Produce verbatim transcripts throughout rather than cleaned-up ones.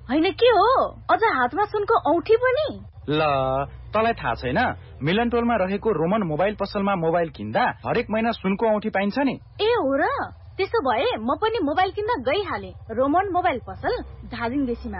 हैन के हो अझ हातमा सुनको औठी पनि ल तँलाई थाहा छैन मिलन टोलमा रहेको रोमन मोबाइल पसलमा मोबाइल किन्दा हरेक महिना सुनको औठी पाइन्छ नि ए हो र त्यसो भए म पनि मोबाइल किन्न गइहाले रोमन मोबाइल पसल धादिङ बेसीमा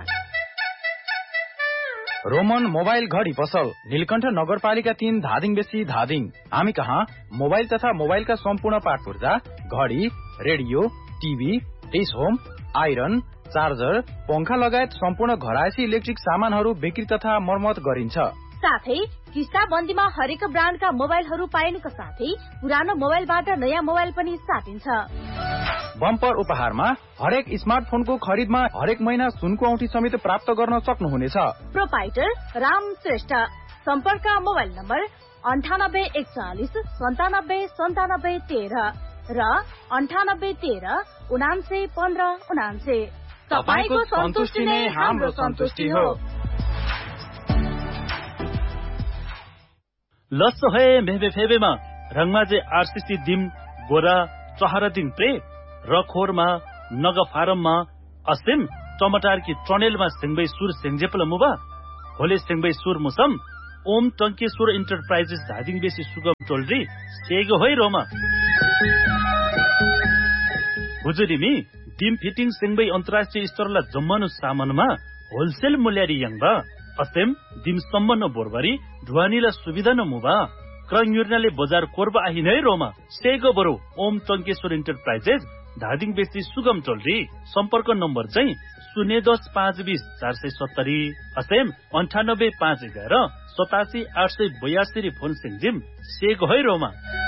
रोमन मोबाइल घडी पसल नीलकण्ठ नगरपालिका तीन धादिङ बेसी धादिङ हामी कहाँ मोबाइल तथा मोबाइलका सम्पूर्ण पार्ट पुर्जा घडी radio TV dish home iron charger पंखा लगायत सम्पूर्ण घरायसी इलेक्ट्रिक सामानहरू बिक्री तथा मर्मत गरिन्छ साथै किस्ता बन्दीमा हरेक ब्रान्डका मोबाइलहरू पाइनुका साथै पुरानो मोबाइलबाट नयाँ मोबाइल पनि साटिन्छ बम्पर उपहारमा हरेक स्मार्टफोनको खरिदमा हरेक महिना सुनको औँठी समेत प्राप्त गर्न सक्नुहुनेछ प्रोपाइटर राम श्रेष्ठ सम्पर्क मोबाइल नम्बर अन्ठानब्बे एकचालिस सन्तानब्बे सन्तानब्बे तेह्र र अन्ठानब्बे तेह्र उनान्से पन्ध्र उनान्से तपाईको सन्तुष्टि नै हाम्रो सन्तुष्टि हो लस्सो है मेहबे फेबेमा रङमाजे आरसीसी दिम गोरा चहरा दिन प्रे रखोरमा नग फारममा असिम टमाटर की ट्रनेलमा सिंगबै सुर सेंजेपल मुबा होले सिंगबै सुर मुसम ओम टंकेश्वर इन्टरप्राइजेस धादिङ बेसी सुगम टोलरी सेगो होइ रोमा हुजुरिमी डिम फिटिङ सिंगबै अन्तर्राष्ट्रिय स्तरला जम्मानु सामानमा होलसेल मूल्यारी यङबा असेम दिम सम्मन बोरबारी ढुवानीला सुविधा न मुबा क्रयुर्नाले बजार कोरबा आहिनै रोमा सेगो बरो ओम टंकेश्वर इन्टरप्राइजेस धादिङ बेसी सुगम टोलरी सम्पर्क नम्बर चाहिँ शून्य दस पाँच बीस चार सय सत्तरी असेम अन्ठानब्बे पाँच एघार सतासी आठ सय बयासी फोन सिंजिम सेगो है रोमा